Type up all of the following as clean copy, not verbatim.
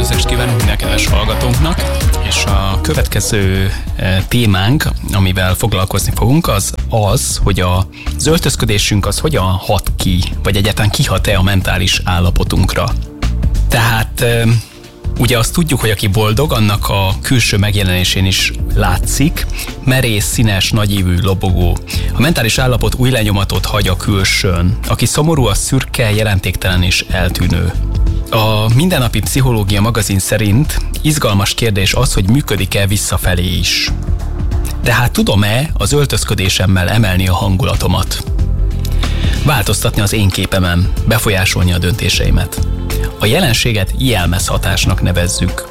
Szervusz, és kívánunk minden kedves hallgatónknak, és a következő témánk, amivel foglalkozni fogunk, az, hogy az öltözködésünk az hogyan hat ki, vagy egyáltalán kihat-e a mentális állapotunkra. Tehát ugye azt tudjuk, hogy aki boldog, annak a külső megjelenésén is látszik, merész, színes, nagyívű, lobogó. A mentális állapot új lenyomatot hagy a külsőn. Aki szomorú, az szürke, jelentéktelen és eltűnő. A Mindennapi Pszichológia magazin szerint izgalmas kérdés az, hogy működik-e visszafelé is. Tehát tudom-e az öltözködésemmel emelni a hangulatomat? Változtatni az én képemen, befolyásolni a döntéseimet. A jelenséget jelmezhatásnak nevezzük.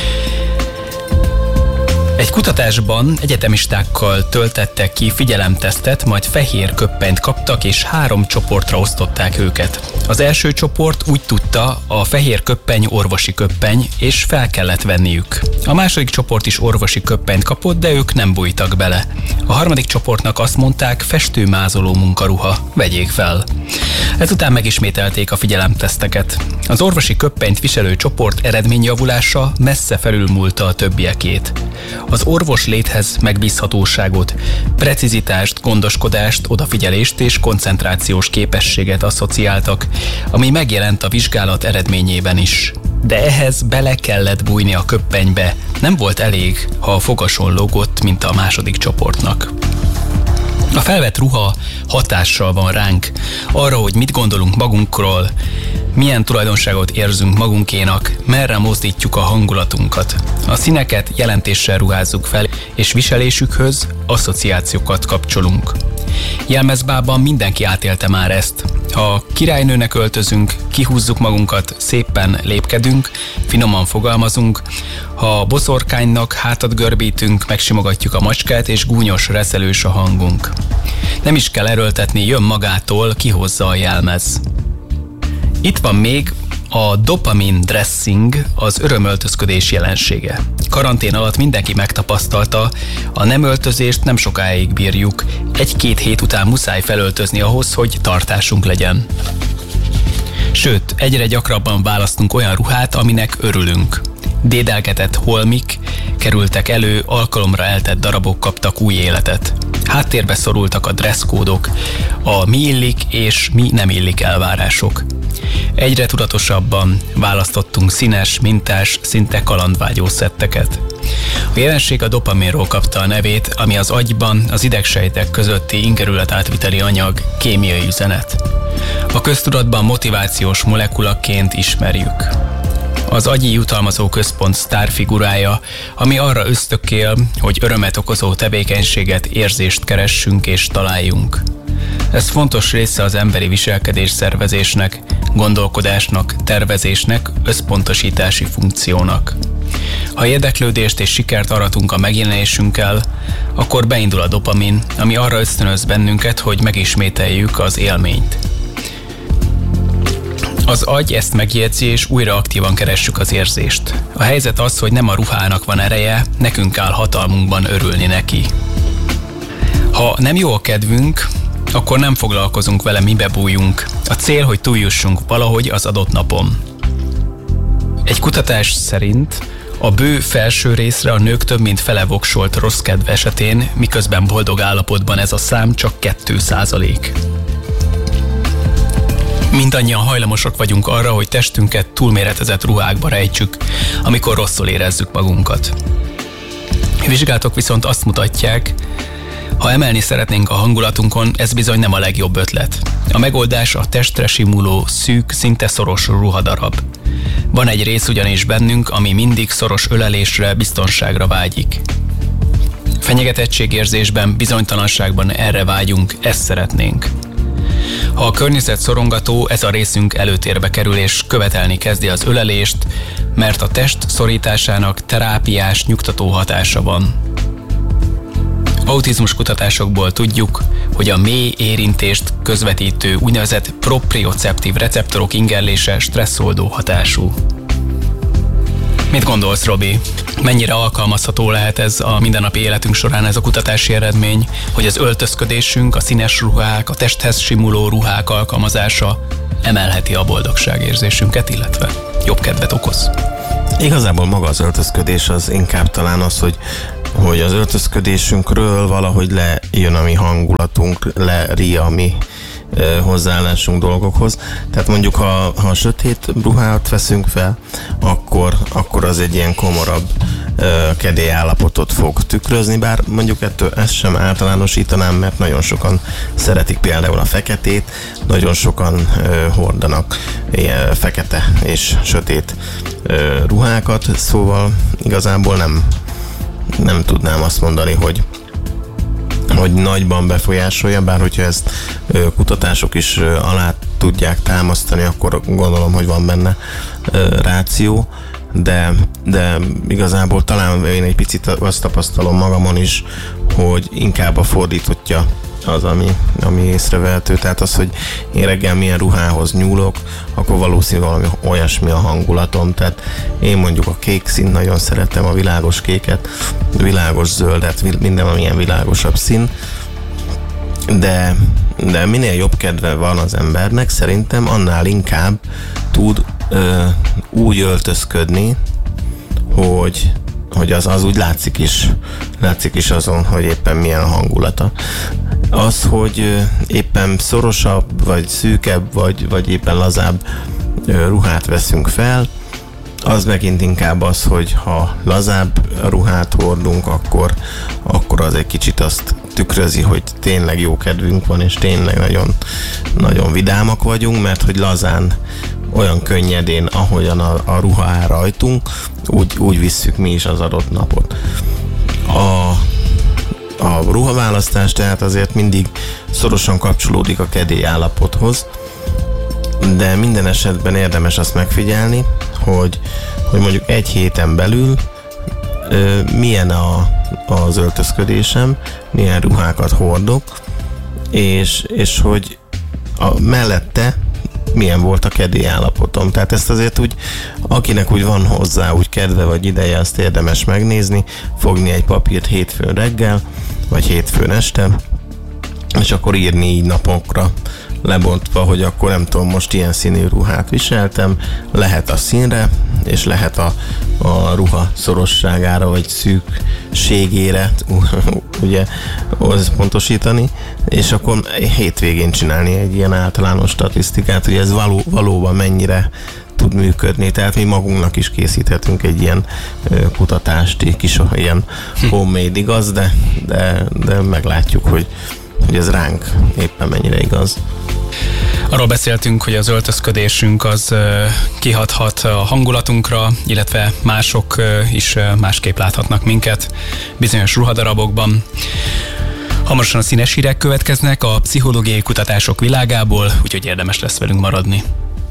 Egy kutatásban egyetemistákkal töltettek ki figyelemtesztet, majd fehér köppenyt kaptak, és 3 csoportra osztották őket. Az első csoport úgy tudta, a fehér köppeny orvosi köppeny, és fel kellett venniük. A második csoport is orvosi köppenyt kapott, de ők nem bújtak bele. A harmadik csoportnak azt mondták, festőmázoló munkaruha, vegyék fel. Ezután megismételték a figyelemteszteket. Az orvosi köppenyt viselő csoport eredményjavulása messze felülmúlta a többiekét. Az orvos léthez megbízhatóságot, precizitást, gondoskodást, odafigyelést és koncentrációs képességet asszociáltak, ami megjelent a vizsgálat eredményében is. De ehhez bele kellett bújni a köppenybe, nem volt elég, ha a fogason lógott, mint a második csoportnak. A felvett ruha hatással van ránk, arra, hogy mit gondolunk magunkról, milyen tulajdonságot érzünk magunkénak, merre mozdítjuk a hangulatunkat. A színeket jelentéssel ruházzuk fel, és viselésükhöz asszociációkat kapcsolunk. Jelmezbában mindenki átélte már ezt. Ha királynőnek öltözünk, kihúzzuk magunkat, szépen lépkedünk, finoman fogalmazunk. Ha boszorkánynak hátat görbítünk, megsimogatjuk a macskát, és gúnyos, reszelős a hangunk. Nem is kell erőltetni, jön magától, kihozza a jelmez. Itt van még a dopamin dressing, az örömöltözködés jelensége. Karantén alatt mindenki megtapasztalta, a nem öltözést nem sokáig bírjuk, 1-2 hét után muszáj felöltözni ahhoz, hogy tartásunk legyen. Sőt, egyre gyakrabban választunk olyan ruhát, aminek örülünk. Dédelgetett holmik kerültek elő, alkalomra eltett darabok kaptak új életet. Háttérbe szorultak a dresszkódok, a mi illik és mi nem illik elvárások. Egyre tudatosabban választottunk színes, mintás, szinte kalandvágyó szetteket. A jelenség a dopaminról kapta a nevét, ami az agyban az idegsejtek közötti ingerületátviteli anyag, kémiai üzenet. A köztudatban motivációs molekulaként ismerjük. Az agyi jutalmazó központ sztárfigurája, ami arra ösztökél, hogy örömet okozó tevékenységet, érzést keressünk és találjunk. Ez fontos része az emberi viselkedés szervezésnek, gondolkodásnak, tervezésnek, összpontosítási funkciónak. Ha érdeklődést és sikert aratunk a megjelenésünkkel, akkor beindul a dopamin, ami arra ösztönöz bennünket, hogy megismételjük az élményt. Az agy ezt megjegyzi, és újra aktívan keressük az érzést. A helyzet az, hogy nem a ruhának van ereje, nekünk áll hatalmunkban örülni neki. Ha nem jó a kedvünk, akkor nem foglalkozunk vele, mibe bújjunk. A cél, hogy túljussunk valahogy az adott napon. Egy kutatás szerint a bő felső részre a nők több mint fele voksolt rossz kedv esetén, miközben boldog állapotban ez a szám csak 2%. Mindannyian hajlamosak vagyunk arra, hogy testünket túlméretezett ruhákba rejtsük, amikor rosszul érezzük magunkat. A vizsgálatok viszont azt mutatják, ha emelni szeretnénk a hangulatunkon, ez bizony nem a legjobb ötlet. A megoldás a testre simuló, szűk, szinte szoros ruhadarab. Van egy rész ugyanis bennünk, ami mindig szoros ölelésre, biztonságra vágyik. Fenyegetettségérzésben, bizonytalanságban erre vágyunk, ezt szeretnénk. Ha a környezet szorongató, ez a részünk előtérbe kerül és követelni kezdi az ölelést, mert a test szorításának terápiás, nyugtató hatása van. Autizmus kutatásokból tudjuk, hogy a mély érintést közvetítő úgynevezett proprioceptív receptorok ingerlése stresszoldó hatású. Mit gondolsz, Robi? Mennyire alkalmazható lehet ez a mindennapi életünk során, ez a kutatási eredmény, hogy az öltözködésünk, a színes ruhák, a testhez simuló ruhák alkalmazása emelheti a boldogságérzésünket, illetve jobb kedvet okoz? Igazából maga az öltözködés az inkább talán az, hogy az öltözködésünkről valahogy lejön a mi hangulatunk, leríja a mi hozzáállásunk dolgokhoz. Tehát mondjuk, ha sötét ruhát veszünk fel, akkor az egy ilyen komorabb kedélyállapotot fog tükrözni, bár mondjuk ezt sem általánosítanám, mert nagyon sokan szeretik például a feketét, nagyon sokan hordanak ilyen fekete és sötét ruhákat, szóval igazából nem tudnám azt mondani, hogy nagyban befolyásolja, bár hogyha ezt kutatások is alá tudják támasztani, akkor gondolom, hogy van benne ráció, de igazából talán én egy picit azt tapasztalom magamon is, hogy inkább a fordítottja az, ami észrevehető. Tehát az, hogy én reggel milyen ruhához nyúlok, akkor valószínűleg valami olyasmi a hangulatom. Tehát én mondjuk a kék színt nagyon szeretem, a világos kéket, világos zöldet, minden amilyen világosabb szín. De minél jobb kedve van az embernek, szerintem annál inkább tud úgy öltözködni, hogy az úgy látszik is azon, hogy éppen milyen a hangulata. Az, hogy éppen szorosabb, vagy szűkebb, vagy éppen lazább ruhát veszünk fel, az megint inkább az, hogy ha lazább ruhát hordunk, akkor az egy kicsit azt tükrözi, hogy tényleg jó kedvünk van, és tényleg nagyon, nagyon vidámak vagyunk, mert hogy lazán, olyan könnyedén, ahogyan a ruha áll rajtunk, úgy visszük mi is az adott napot. A ruhaválasztás tehát azért mindig szorosan kapcsolódik a kedélyállapothoz, de minden esetben érdemes azt megfigyelni, hogy mondjuk egy héten belül milyen az öltözködésem, milyen ruhákat hordok, és hogy mellette milyen volt a kedélyállapotom. Tehát ezt azért úgy, akinek úgy van hozzá úgy kedve vagy ideje, azt érdemes megnézni, fogni egy papírt hétfőn reggel, vagy hétfőn este, és akkor írni így napokra lebontva, hogy akkor nem tudom, most ilyen színű ruhát viseltem, lehet a színre, és lehet a ruha szorosságára, vagy szűkségére, ugye, pontosítani, és akkor hétvégén csinálni egy ilyen általános statisztikát, hogy ez valóban mennyire tud működni. Tehát mi magunknak is készíthetünk egy ilyen kutatást, kis ilyen homemade igaz, de meglátjuk, hogy ez ránk éppen mennyire igaz. Arról beszéltünk, hogy az öltözködésünk az kihathat a hangulatunkra, illetve mások is másképp láthatnak minket bizonyos ruhadarabokban. Hamarosan a színes hírek következnek a pszichológiai kutatások világából, úgyhogy érdemes lesz velünk maradni.